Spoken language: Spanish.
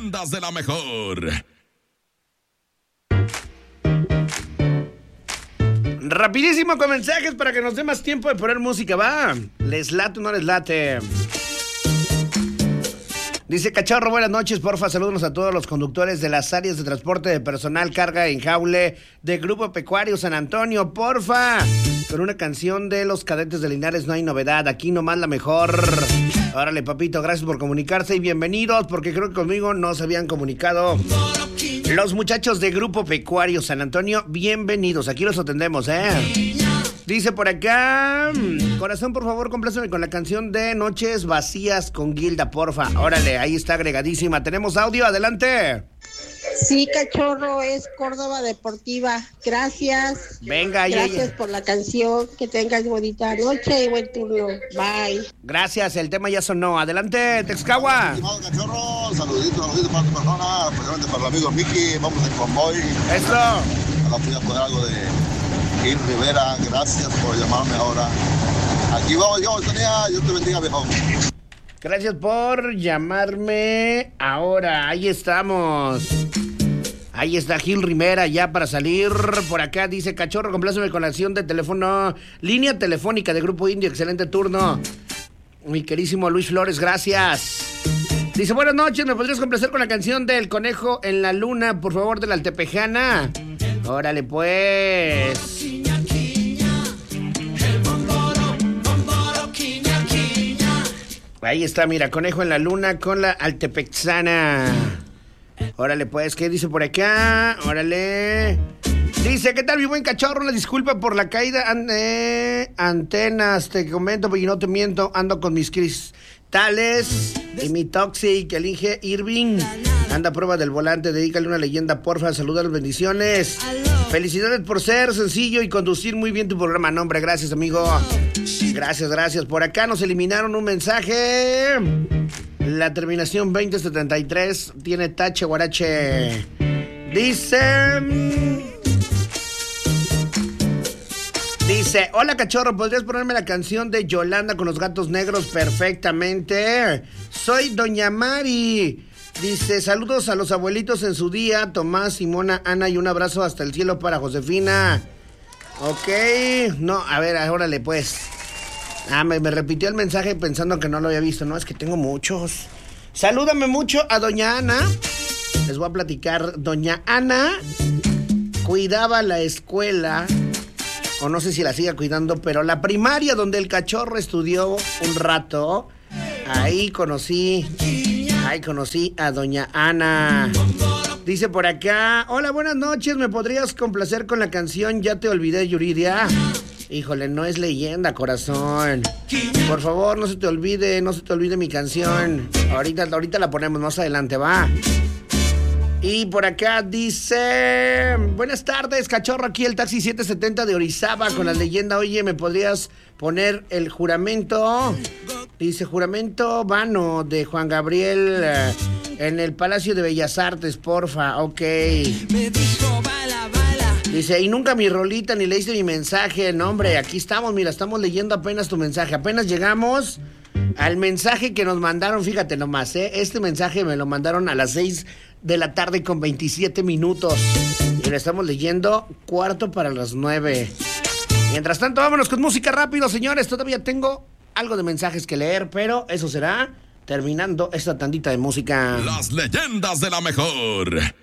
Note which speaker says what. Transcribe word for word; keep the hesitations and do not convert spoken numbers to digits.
Speaker 1: leyendas de la mejor.
Speaker 2: Rapidísimo con mensajes para que nos dé más tiempo de poner música, va. ¿Les late o no les late? Dice Cachorro, buenas noches, porfa, saludos a todos los conductores de las áreas de transporte de personal carga en Jaule de Grupo Pecuario San Antonio, porfa. Con una canción de los Cadetes de Linares, no hay novedad, aquí nomás la mejor. Órale, papito, gracias por comunicarse y bienvenidos, porque creo que conmigo no se habían comunicado. Los muchachos de Grupo Pecuario San Antonio, bienvenidos, aquí los atendemos, ¿eh? Dice por acá, corazón, por favor, compláceme con la canción de Noches Vacías con Gilda, porfa. Órale, ahí está agregadísima. ¿Tenemos audio? Adelante.
Speaker 3: Sí, Cachorro, es Córdoba Deportiva. Gracias.
Speaker 2: Venga,
Speaker 3: Gracias
Speaker 2: ya, ya.
Speaker 3: por la canción. Que tengas bonita noche y buen turno. Bye.
Speaker 2: Gracias, el tema ya sonó. Adelante, Texcagua.
Speaker 4: Estimado Cachorro, saluditos, saluditos para tu persona, especialmente para el amigo Miki. Vamos en convoy.
Speaker 2: Eso.
Speaker 4: A la fila poner algo de Gil Rivera. Gracias por llamarme ahora. Aquí vamos, yo tenía, Dios te bendiga, viejo.
Speaker 2: Gracias por llamarme ahora. Ahí estamos. Ahí está Gil Rivera ya para salir. Por acá dice Cachorro, compláceme con la acción de teléfono. Línea telefónica de Grupo Indio. Excelente turno. Mi querísimo Luis Flores, gracias. Dice, buenas noches, ¿me podrías complacer con la canción del Conejo en la Luna, por favor, de la Altepejana? Órale, pues. Ahí está, mira, Conejo en la Luna con la Altepexana. Órale, pues, ¿qué dice por acá? Órale. Dice, ¿qué tal, mi buen Cachorro? Una disculpa por la caída. An eh, antenas, te comento, y no te miento, ando con mis cristales y mi Toxic, el Inge Irving. Anda a prueba del volante, dedícale una leyenda, porfa, saludos, bendiciones. Felicidades por ser sencillo y conducir muy bien tu programa. No, hombre, gracias, amigo. Gracias, gracias. Por acá nos eliminaron un mensaje. La terminación veinte setenta y tres tiene tache guarache. Dice... Dice, hola Cachorro, ¿podrías ponerme la canción de Yolanda con los gatos negros? Perfectamente. Soy Doña Mari. Dice, saludos a los abuelitos en su día, Tomás, Simona, Ana, y un abrazo hasta el cielo para Josefina. Ok, no, a ver, órale pues. Ah, me, me repitió el mensaje pensando que no lo había visto. No, es que tengo muchos. Salúdame mucho a Doña Ana. Les voy a platicar. Doña Ana cuidaba la escuela, o no sé si la siga cuidando, pero la primaria donde el Cachorro estudió un rato. Ahí conocí, ahí conocí a Doña Ana. Dice por acá, hola, buenas noches, ¿me podrías complacer con la canción Ya te olvidé, Yuridia? Híjole, no es leyenda, corazón. Por favor, no se te olvide, no se te olvide mi canción. Ahorita, ahorita la ponemos más adelante, va. Y por acá dice, buenas tardes, Cachorro, aquí el taxi siete setenta de Orizaba con la leyenda. Oye, ¿me podrías poner el juramento? Dice, juramento vano de Juan Gabriel eh, en el Palacio de Bellas Artes, porfa. Ok. Dice, y nunca mi rolita ni leíste mi mensaje. No, hombre, aquí estamos, mira, estamos leyendo apenas tu mensaje. Apenas llegamos al mensaje que nos mandaron, fíjate nomás, ¿eh? Este mensaje me lo mandaron a las seis de la tarde con veintisiete minutos. Y lo estamos leyendo cuarto para las nueve. Mientras tanto, vámonos con música rápido, señores. Todavía tengo algo de mensajes que leer, pero eso será terminando esta tandita de música.
Speaker 1: Las leyendas de la mejor.